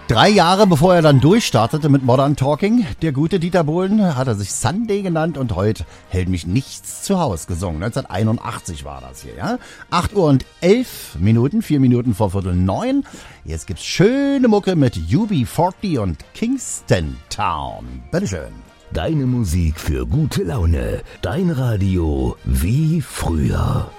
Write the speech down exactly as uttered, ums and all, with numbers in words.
Drei Jahre bevor er dann durchstartete mit Modern Talking, der gute Dieter Bohlen, hat er sich Sunday genannt und heute hält mich nichts zu Haus gesungen. neunzehnhunderteinundachtzig war das hier, ja. acht Uhr und elf Minuten, vier Minuten vor Viertel neun. Jetzt gibt's schöne Mucke mit U B vierzig und Kingston Town. Bitteschön. Deine Musik für gute Laune. Dein Radio wie früher.